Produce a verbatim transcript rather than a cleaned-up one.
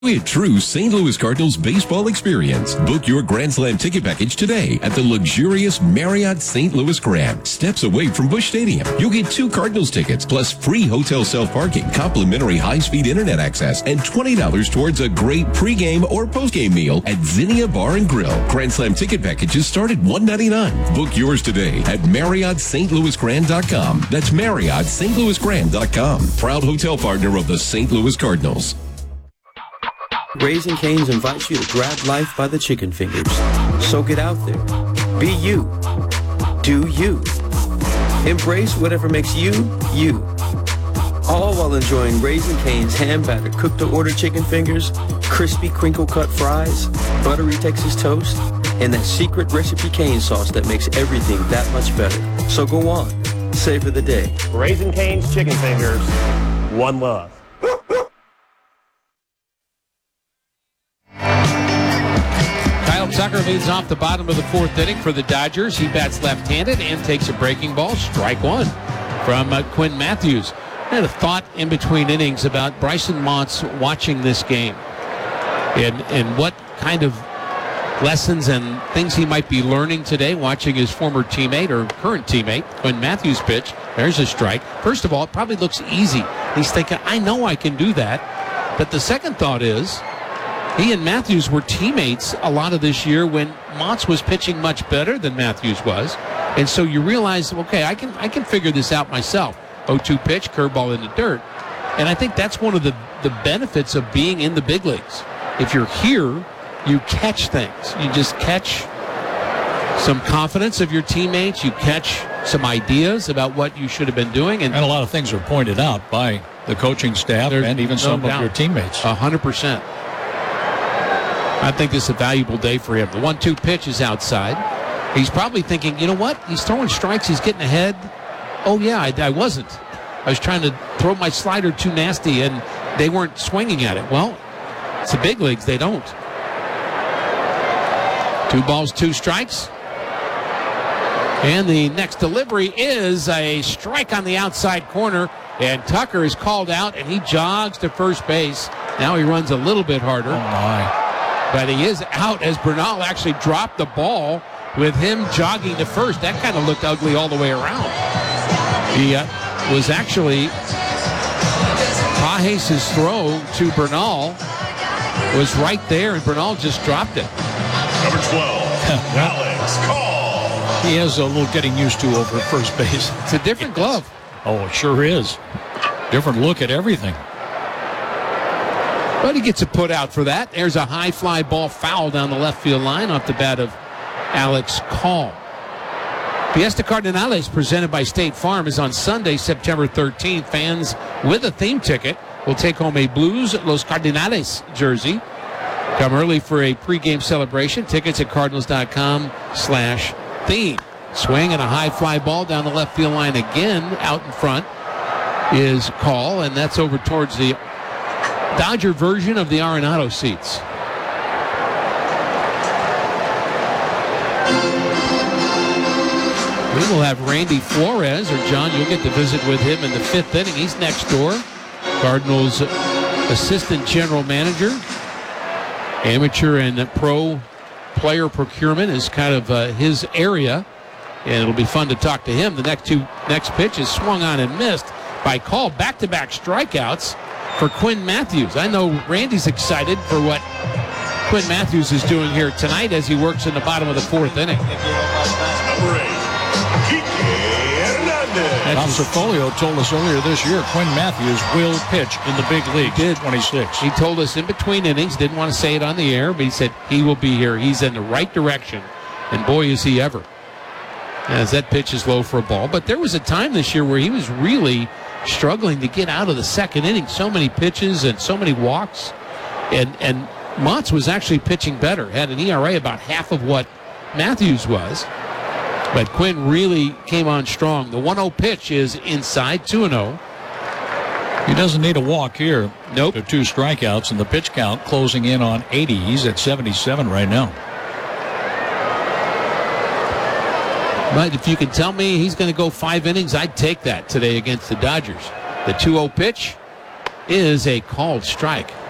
A true Saint Louis Cardinals baseball experience. Book your Grand Slam ticket package today at the luxurious Marriott Saint Louis Grand, steps away from Busch Stadium. You'll get two Cardinals tickets plus free hotel self-parking, complimentary high-speed internet access, and twenty dollars towards a great pregame or postgame meal at Zinnia Bar and Grill. Grand Slam ticket packages start at one hundred ninety-nine dollars. Book yours today at Marriott Saint Louis Grand dot com. That's Marriott Saint Louis Grand dot com. Proud hotel partner of the Saint Louis Cardinals. Raising Cane's invites you to grab life by the chicken fingers. So get out there. Be you. Do you. Embrace whatever makes you, you. All while enjoying Raising Cane's hand-battered cooked-to-order chicken fingers, crispy crinkle-cut fries, buttery Texas toast, and that secret recipe cane sauce that makes everything that much better. So go on. Savor the day. Raising Cane's chicken fingers. One love. Tucker leads off the bottom of the fourth inning for the Dodgers. He bats left-handed and takes a breaking ball. Strike one from uh, Quinn Matthews. I had a thought in between innings about Bryson Mott's watching this game and, and what kind of lessons and things he might be learning today watching his former teammate or current teammate, Quinn Matthews, pitch. There's a strike. First of all, it probably looks easy. He's thinking, I know I can do that. But the second thought is, he and Matthews were teammates a lot of this year when Mott's was pitching much better than Matthews was. And so you realize, okay, I can I can figure this out myself. oh two pitch, curveball in the dirt. And I think that's one of the, the benefits of being in the big leagues. If you're here, you catch things. You just catch some confidence of your teammates. You catch some ideas about what you should have been doing. And, and a lot of things are pointed out by the coaching staff and even some no of your teammates. A hundred percent. I think this is a valuable day for him. The one two pitch is outside. He's probably thinking, you know what? He's throwing strikes. He's getting ahead. Oh, yeah, I, I wasn't. I was trying to throw my slider too nasty, and they weren't swinging at it. Well, it's the big leagues. They don't. Two balls, two strikes. And the next delivery is a strike on the outside corner, and Tucker is called out, and he jogs to first base. Now he runs a little bit harder. Oh, my. But he is out as Bernal actually dropped the ball with him jogging to first. That kind of looked ugly all the way around. He uh, was actually, Pages' throw to Bernal was right there, and Bernal just dropped it. Number twelve, Alex Call. He has a little getting used to over at first base. It's a different glove. Oh, it sure is. Different look at everything. But he gets a put out for that. There's a high fly ball foul down the left field line off the bat of Alex Call. Fiesta Cardinales, presented by State Farm, is on Sunday, September thirteenth. Fans with a theme ticket will take home a Blues Los Cardinales jersey. Come early for a pregame celebration. Tickets at cardinals.com slash theme. Swing and a high fly ball down the left field line again. Out in front is Call, and that's over towards the Dodger version of the Arenado seats. We will have Randy Flores, or John, you'll get to visit with him in the fifth inning. He's next door. Cardinals assistant general manager. Amateur and pro player procurement is kind of uh, his area, and it'll be fun to talk to him. The next two next pitch is swung on and missed by Call. Back-to-back strikeouts for Quinn Matthews. I know Randy's excited for what Quinn Matthews is doing here tonight as he works in the bottom of the fourth inning. Number eight, Kike Hernandez. Tom Cifolio told us earlier this year Quinn Matthews will pitch in the big league. He did. twenty-six. He told us in between innings, didn't want to say it on the air, but he said he will be here. He's in the right direction, and boy, is he ever. As that pitch is low for a ball. But there was a time this year where he was really struggling to get out of the second inning. So many pitches and so many walks. And and Mott's was actually pitching better. Had an E R A about half of what Matthews was. But Quinn really came on strong. The one oh pitch is inside, two and oh. He doesn't need a walk here. Nope. There are two strikeouts, and the pitch count closing in on eighty. He's at seventy-seven right now. But if you can tell me he's going to go five innings, I'd take that today against the Dodgers. The two oh pitch is a called strike.